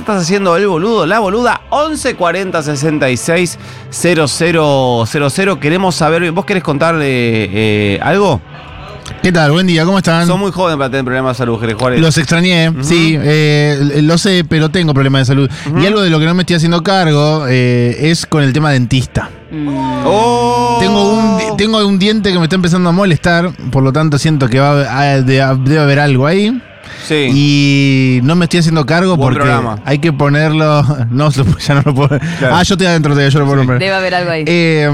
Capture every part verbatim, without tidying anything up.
estás haciendo el boludo, la boluda. once cuarenta sesenta y seis cero cero cero cero. Queremos saber, ¿vos querés contarle eh, algo? ¿Qué tal? Buen día, ¿cómo están? Son muy jóvenes para tener problemas de salud, Jerez Juárez. Los extrañé, uh-huh. sí, eh, lo sé, pero tengo problemas de salud. Uh-huh. Y algo de lo que no me estoy haciendo cargo eh, es con el tema dentista. Mm. Oh. Tengo, un, tengo un diente que me está empezando a molestar, por lo tanto siento que va a, de, debe haber algo ahí. Sí. Y no me estoy haciendo cargo Buen porque programa. Hay que ponerlo. No, ya no lo puedo. Claro. Ah, yo estoy adentro de yo lo puedo nombrar. Debe haber algo ahí. Eh,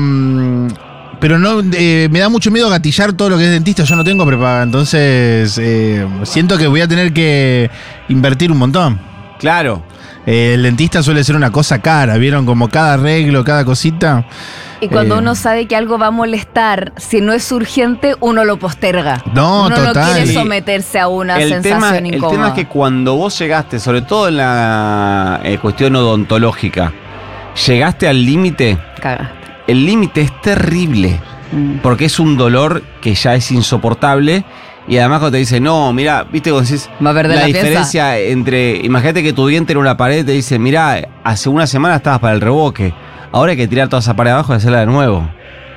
pero no, eh, me da mucho miedo gatillar todo lo que es dentista. Yo no tengo prepaga, entonces eh, siento que voy a tener que invertir un montón. Claro. Eh, el dentista suele ser una cosa cara, ¿vieron? Como cada arreglo, cada cosita. Y cuando eh, uno sabe que algo va a molestar, si no es urgente, uno lo posterga. No, uno total. no quiere someterse a una el sensación tema, incómoda. El tema es que cuando vos llegaste, sobre todo en la eh, cuestión odontológica, llegaste al límite. Cagaste. El límite es terrible, mm. porque es un dolor que ya es insoportable. Y además cuando te dice, no, mira, viste cuando decís Va a perder la, la diferencia pieza. Entre, imagínate que tu diente era una pared y te dice, mira, hace una semana estabas para el revoque, ahora hay que tirar toda esa pared abajo y hacerla de nuevo.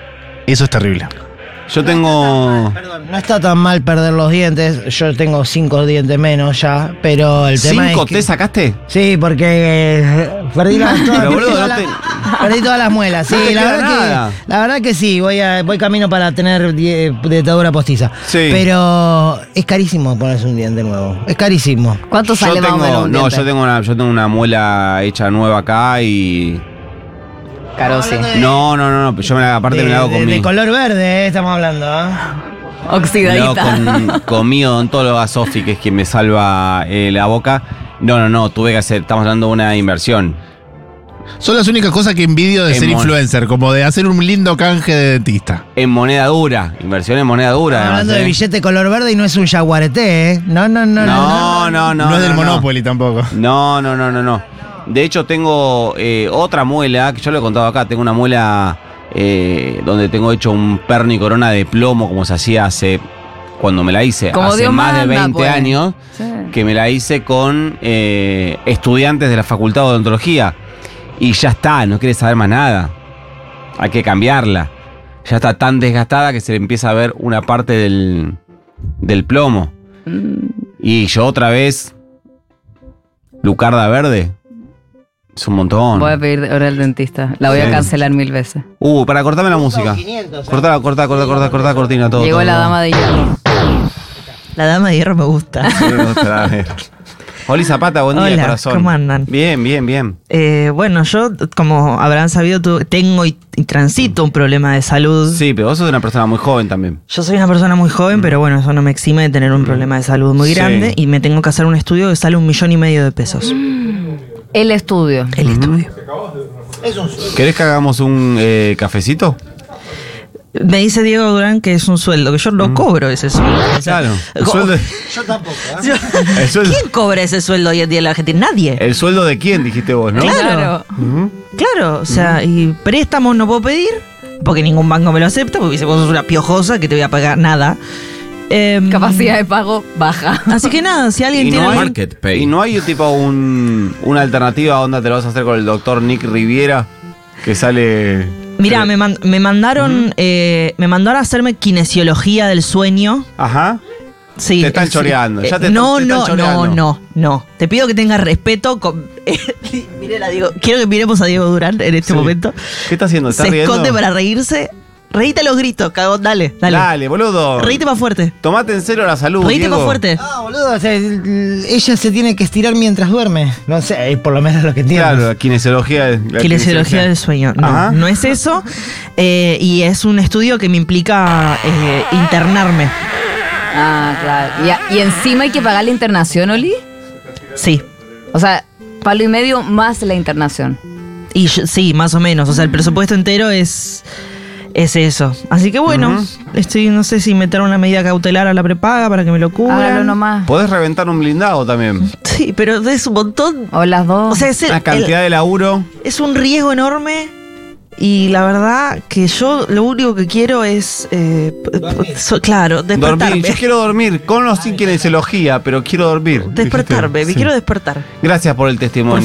Eso es terrible. Yo no tengo... Está mal, perdón, no está tan mal perder los dientes, yo tengo cinco dientes menos ya, pero el tema ¿Cinco es que, te sacaste? Sí, porque eh, perdí, la, toda, Pero, boludo, toda no la, te... perdí todas las muelas. Sí, no te la, queda verdad nada. que, la verdad que sí, voy, a, voy camino para tener die, dentadura postiza. Sí. Pero es carísimo ponerse un diente nuevo, es carísimo. ¿Cuánto sale yo más tengo, o menos un No, diente? yo tengo, una, yo tengo una muela hecha nueva acá y... Caro, sí. No, no, no, no, yo me la, aparte de, me la hago de, con de mi... color verde, eh, estamos hablando, ¿eh? Oxidadita. No, con, con mi odontóloga Sofi, que es quien me salva eh, la boca. No, no, no, tuve que hacer, estamos hablando de una inversión. Son las únicas cosas que envidio de En ser mon- influencer, como de hacer un lindo canje de dentista. En moneda dura, inversión en moneda dura. Estamos además, hablando ¿eh? de billete color verde y no es un jaguarete, ¿eh? No, no, no, no. No, no, no. No, es del no. Monopoly tampoco. No, no, no, no, no. De hecho, tengo eh, otra muela, que yo lo he contado acá, tengo una muela eh, donde tengo hecho un perno y corona de plomo, como se hacía hace, cuando me la hice, Como hace Dios más de manda, veinte pues. años, Sí. que me la hice con eh, estudiantes de la Facultad de Odontología. Y ya está, no quiere saber más nada. Hay que cambiarla. Ya está tan desgastada que se le empieza a ver una parte del, del plomo. Mm. Y yo otra vez, Lucarda verde. Es un montón. Voy a pedir hora al dentista. La voy Sí. a cancelar mil veces. Uh, para cortarme la música. quinientos, ¿eh? Cortá, cortá, cortá, cortá, cortá, cortina, todo. Llegó todo, la todo. dama de hierro. La dama de hierro me gusta. Sí, me gusta la ver. Oli Zapata, buen día, Hola, corazón. ¿cómo andan? Bien, bien, bien. Eh, bueno, yo, como habrán sabido, tu- tengo y, y transito un problema de salud. Sí, pero vos sos una persona muy joven también. Yo soy una persona muy joven, pero bueno, eso no me exime de tener un problema de salud muy Sí. grande y me tengo que hacer un estudio que sale un millón y medio de pesos. El estudio. El estudio. ¿Querés que hagamos un eh, cafecito? Me dice Diego Durán que es un sueldo, que yo no cobro ese sueldo. O sea, Claro. El co- sueldo, Yo tampoco, ¿eh? yo- el sueldo, ¿Quién cobra ese sueldo hoy en día en la Argentina? Nadie. el sueldo de quién, dijiste vos, ¿no? Claro. Claro, o sea, y préstamos no puedo pedir, porque ningún banco me lo acepta, porque dice, vos sos una piojosa que te voy a pagar nada. Em, Capacidad de pago baja. Así que nada, si alguien Y tiene no, hay, algún- Market pay. y no hay tipo un, una alternativa onda te lo vas a hacer con el doctor Nick Riviera, que sale... Mirá, me, man- me mandaron eh, me mandaron a hacerme kinesiología del sueño. Ajá. Sí, Te están sí. choreando, ya te- no, te están no, choreando. no, no, no. Te pido que tengas respeto con Mirela, digo, quiero que miremos a Diego Durán en este Sí. momento. ¿Qué está haciendo? ¿Está Se riendo? esconde para reírse. Reíte a los gritos, cagón, dale, dale. Dale, boludo. Reíte más fuerte. Tomate en serio la salud, Reíte Diego. más fuerte. Ah, boludo, o sea, el- ella se tiene que estirar mientras duerme. No sé, es por lo menos lo que entiendo. Claro, la kinesiología. la Kinesiología del sueño. No, Ajá. no es eso. Eh, y es un estudio que me implica eh, internarme. Ah, claro. Y, a- y encima hay que pagar la internación, Oli. Sí. O sea, palo y medio más la internación. Y yo- sí, más o menos. O sea, el presupuesto entero es, es eso. Así que bueno, Ujú. estoy, no sé si meter una medida cautelar a la prepaga para que me lo Hágalo cubran. nomás. Podés reventar un blindado también. Sí, pero es un montón. O las dos. O sea, es, el- Una cantidad el- de laburo. es un riesgo enorme. Y la verdad que yo lo único que quiero es, eh, p- p- so- claro, despertarme. Dormir. Yo quiero dormir, con o sin kinesiología, pero quiero dormir. Despertarme, Dijiste. me Sí. quiero despertar. Gracias por el testimonio.